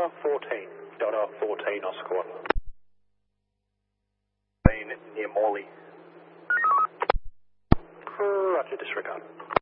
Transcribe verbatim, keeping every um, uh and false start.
Delta fourteen. Delta fourteen, Oscar one. Near Morley. Roger, disregard.